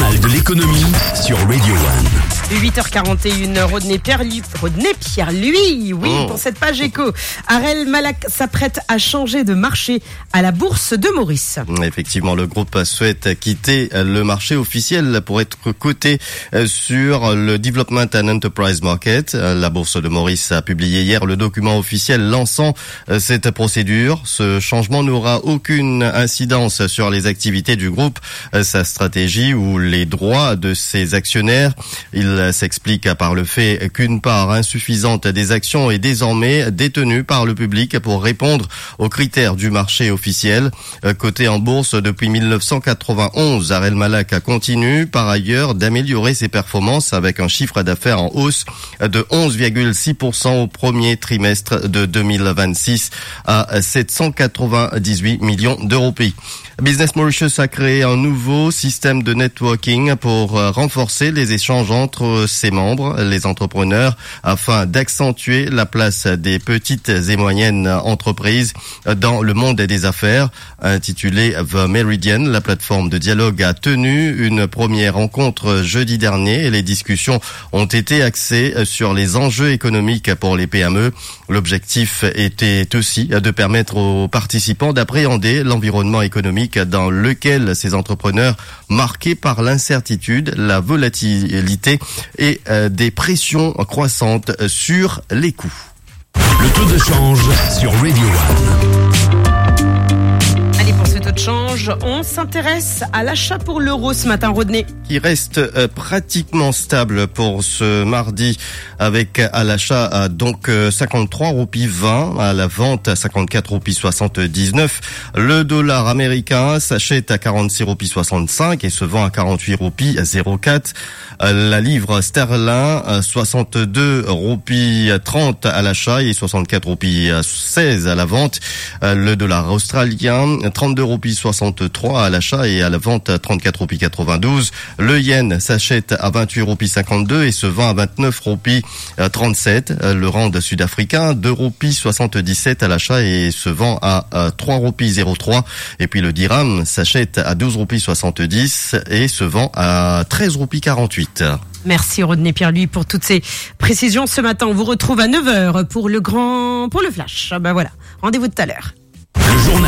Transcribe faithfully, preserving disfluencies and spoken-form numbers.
journal de l'économie sur Radio One. huit heures quarante et une, Rodney Pierre, lui, Rodney Pierre, lui, oui, oh. Pour cette page éco. Arel Malak s'apprête à changer de marché à la bourse de Maurice. Effectivement, le groupe souhaite quitter le marché officiel pour être coté sur le Development and Enterprise Market. La bourse de Maurice a publié hier le document officiel lançant cette procédure. Ce changement n'aura aucune incidence sur les activités du groupe, sa stratégie ou les droits de ses actionnaires. Il s'explique par le fait qu'une part insuffisante des actions est désormais détenue par le public pour répondre aux critères du marché officiel. Coté en bourse depuis mille neuf cent quatre-vingt-onze, Arel Malak continue par ailleurs d'améliorer ses performances avec un chiffre d'affaires en hausse de onze virgule six pour cent au premier trimestre de deux mille vingt-six à sept cent quatre-vingt-dix-huit millions d'euros. Business Mauritius a créé un nouveau système de networking pour renforcer les échanges entre ses membres, les entrepreneurs, afin d'accentuer la place des petites et moyennes entreprises dans le monde des affaires. Intitulée The Meridian, la plateforme de dialogue a tenu une première rencontre jeudi dernier et les discussions ont été axées sur les enjeux économiques pour les P M E. L'objectif était aussi de permettre aux participants d'appréhender l'environnement économique dans lequel ces entrepreneurs, marqués par l'incertitude, la volatilité et euh, des pressions croissantes sur les coûts. Le taux de change sur Radio One. Allez, pour ce taux de change, on s'intéresse à l'achat pour l'euro ce matin, Rodney. Qui reste euh, pratiquement stable pour ce mardi avec à l'achat à donc euh, cinquante-trois roupies vingt, à la vente à cinquante-quatre roupies soixante-dix-neuf. Le dollar américain s'achète à quarante-six roupies soixante-cinq et se vend à quarante-huit roupies zéro quatre. Euh, la livre sterling à soixante-deux roupies trente à l'achat et soixante-quatre roupies seize à la vente. Euh, le dollar australien trente-deux roupies soixante-trois à l'achat et à la vente à trente-quatre roupies quatre-vingt-douze. Le yen s'achète à vingt-huit roupies cinquante-deux et se vend à vingt-neuf roupies trente-sept. Le rand sud-africain, deux roupies soixante-dix-sept à l'achat et se vend à trois roupies zéro trois. Et puis le dirham s'achète à douze roupies soixante-dix et se vend à treize roupies quarante-huit. Merci Rodney Pierre, lui, pour toutes ces précisions ce matin. On vous retrouve à neuf heures pour le grand, pour le flash. Ben voilà. Rendez-vous tout à l'heure. Le journal